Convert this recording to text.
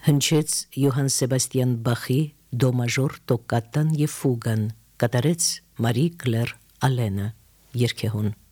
հնչեց Յոհան Սեբաստիան Բախի դո մաժոր տոկատան եւ ֆուգան, կատարեց Մարի Կլեր Ալենը, երգեհուն։